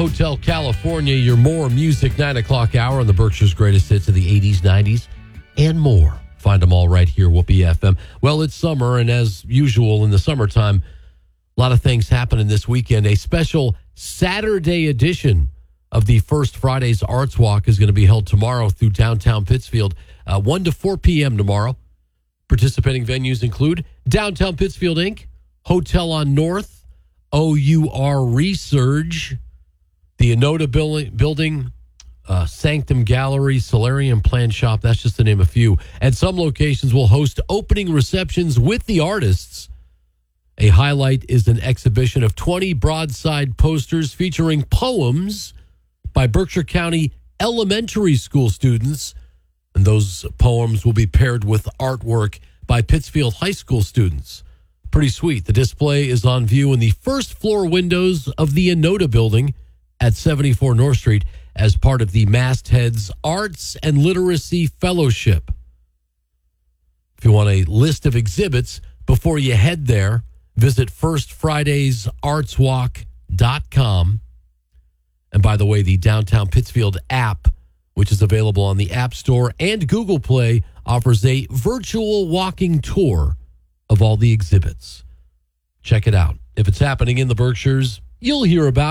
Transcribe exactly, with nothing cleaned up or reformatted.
Hotel California, your more music nine o'clock hour on the Berkshire's greatest hits of the eighties, nineties, and more. Find them all right here, Whoopee F M. Well, it's summer, and as usual in the summertime, a lot of things happening this weekend. A special Saturday edition of the First Fridays Arts Walk is going to be held tomorrow through downtown Pittsfield, uh, one to four p.m. tomorrow. Participating venues include Downtown Pittsfield, Incorporated, Hotel on North, O U R Resurge, the Enoda Building, uh, Sanctum Gallery, Solarium Plant Shop. That's just to name a few. And some locations will host opening receptions with the artists. A highlight is an exhibition of twenty broadside posters featuring poems by Berkshire County elementary school students. And those poems will be paired with artwork by Pittsfield High School students. Pretty sweet. The display is on view in the first floor windows of the Enoda Building at seventy-four North Street as part of the Mastheads Arts and Literacy Fellowship. If you want a list of exhibits before you head there, visit first fridays arts walk dot com. And by the way, the Downtown Pittsfield app, which is available on the App Store and Google Play, offers a virtual walking tour of all the exhibits. Check it out. If it's happening in the Berkshires, you'll hear about it.